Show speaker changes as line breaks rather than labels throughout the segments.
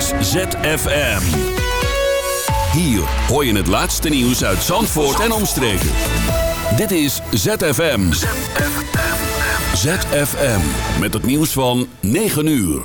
is ZFM. Hier hoor je het laatste nieuws uit Zandvoort en omstreken. Dit is ZFM. ZFM. Met het nieuws van 9 uur.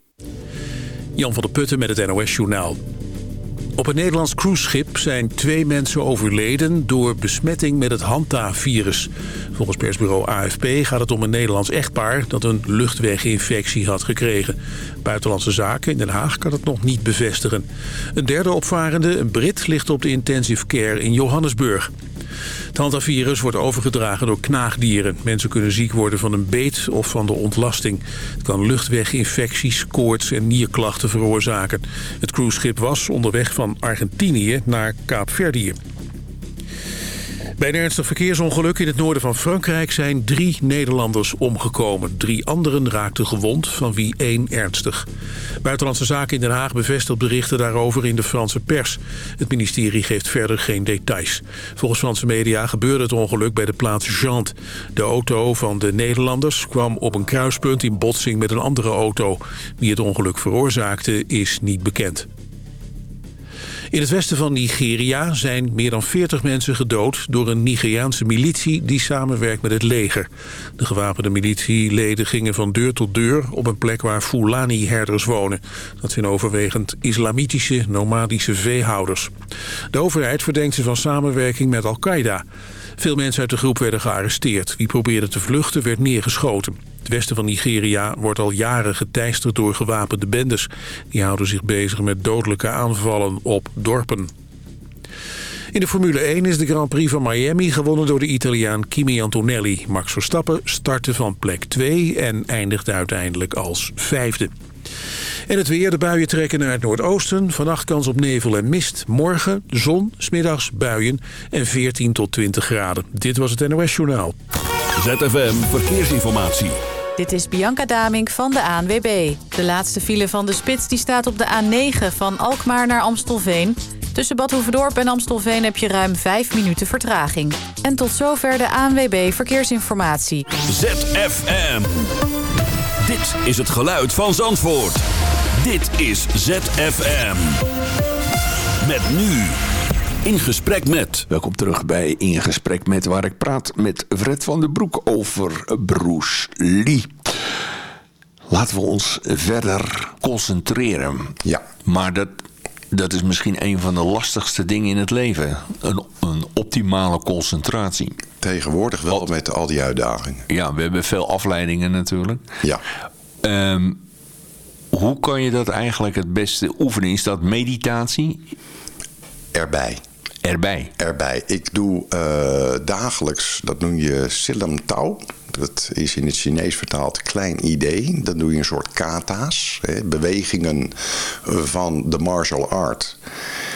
Jan van der Putten met het NOS-journaal. Op een Nederlands cruiseschip zijn 2 mensen overleden door besmetting met het Hanta-virus. Volgens persbureau AFP gaat het om een Nederlands echtpaar dat een luchtweginfectie had gekregen. Buitenlandse Zaken in Den Haag kan het nog niet bevestigen. Een derde opvarende, een Brit, ligt op de intensive care in Johannesburg. Het Hanta-virus wordt overgedragen door knaagdieren. Mensen kunnen ziek worden van een beet of van de ontlasting. Het kan luchtweginfecties, koorts en nierklachten veroorzaken. Het cruiseschip was onderweg van Argentinië naar Kaapverdië. Bij een ernstig verkeersongeluk in het noorden van Frankrijk zijn 3 Nederlanders omgekomen. 3 anderen raakten gewond, van wie 1 ernstig. Buitenlandse Zaken in Den Haag bevestigt berichten daarover in de Franse pers. Het ministerie geeft verder geen details. Volgens Franse media gebeurde het ongeluk bij de plaats Jantes. De auto van de Nederlanders kwam op een kruispunt in botsing met een andere auto. Wie het ongeluk veroorzaakte is niet bekend. In het westen van Nigeria zijn meer dan 40 mensen gedood door een Nigeriaanse militie die samenwerkt met het leger. De gewapende militieleden gingen van deur tot deur op een plek waar Fulani-herders wonen. Dat zijn overwegend islamitische, nomadische veehouders. De overheid verdenkt ze van samenwerking met Al-Qaeda. Veel mensen uit de groep werden gearresteerd. Wie probeerde te vluchten werd neergeschoten. Het westen van Nigeria wordt al jaren geteisterd door gewapende bendes. Die houden zich bezig met dodelijke aanvallen op dorpen. In de Formule 1 is de Grand Prix van Miami gewonnen door de Italiaan Kimi Antonelli. Max Verstappen startte van plek 2 en eindigde uiteindelijk als 5e. En het weer, de buien trekken naar het noordoosten. Vannacht kans op nevel en mist. Morgen zon, 's middags buien en 14 tot 20 graden. Dit was het NOS Journaal.
ZFM Verkeersinformatie.
Dit is Bianca Damink van de ANWB. De laatste file van de spits die staat op de A9 van Alkmaar naar Amstelveen. Tussen Bad Hoeverdorp en Amstelveen heb je ruim 5 minuten vertraging. En tot zover de ANWB Verkeersinformatie.
ZFM. Dit is het geluid van Zandvoort. Dit is ZFM. Met nu In Gesprek Met.
Welkom terug bij In Gesprek Met, waar ik praat met Fred van den Broek over Bruce Lee. Laten we ons verder concentreren.
Ja.
Maar dat is misschien een van de lastigste dingen in het leven. Een optimale concentratie.
Tegenwoordig wel met al die uitdagingen.
Ja, we hebben veel afleidingen natuurlijk.
Ja.
Hoe kan je dat eigenlijk het beste oefenen? Is dat meditatie?
Erbij. Ik doe dagelijks, dat noem je Silam Tao. Dat is in het Chinees vertaald klein idee. Dan doe je een soort kata's, bewegingen van de martial art.